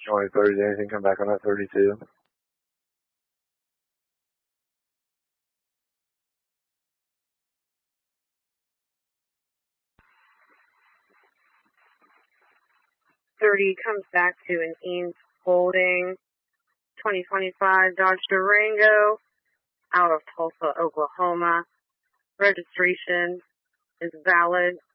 showing 30. Did anything come back on that 32? Comes back to an Eames Holding 2025 Dodge Durango out of Tulsa, Oklahoma. Registration is valid